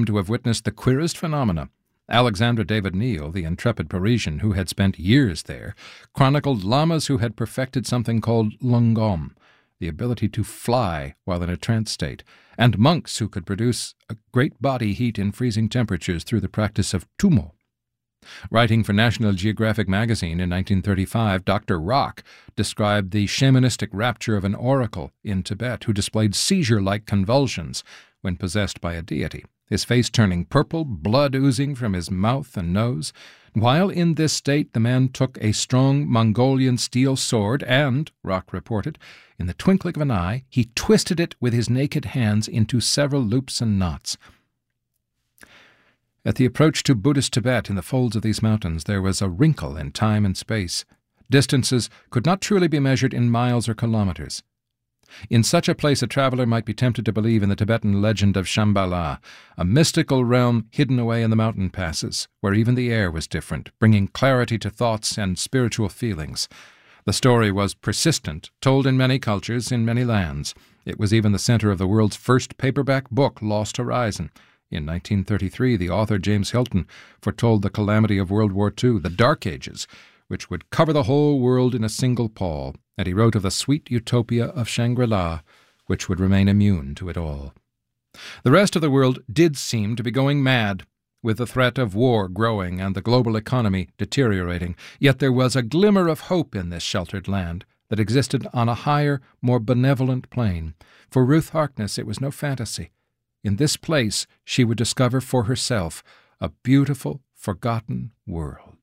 claimed to have witnessed the queerest phenomena. Alexandre David Neil, the intrepid Parisian who had spent years there, chronicled lamas who had perfected something called lungom, the ability to fly while in a trance state, and monks who could produce a great body heat in freezing temperatures through the practice of tumo. Writing for National Geographic magazine in 1935, Dr. Rock described the shamanistic rapture of an oracle in Tibet who displayed seizure-like convulsions when possessed by a deity, his face turning purple, blood oozing from his mouth and nose. While in this state, the man took a strong Mongolian steel sword and, Rock reported, in the twinkling of an eye, he twisted it with his naked hands into several loops and knots. At the approach to Buddhist Tibet in the folds of these mountains, there was a wrinkle in time and space. Distances could not truly be measured in miles or kilometers. In such a place, a traveler might be tempted to believe in the Tibetan legend of Shambhala, a mystical realm hidden away in the mountain passes, where even the air was different, bringing clarity to thoughts and spiritual feelings. The story was persistent, told in many cultures, in many lands. It was even the center of the world's first paperback book, Lost Horizon. In 1933, the author James Hilton foretold the calamity of World War II, the Dark Ages, which would cover the whole world in a single pall, and he wrote of the sweet utopia of Shangri-La, which would remain immune to it all. The rest of the world did seem to be going mad, with the threat of war growing and the global economy deteriorating, yet there was a glimmer of hope in this sheltered land that existed on a higher, more benevolent plane. For Ruth Harkness, it was no fantasy. In this place she would discover for herself a beautiful, forgotten world.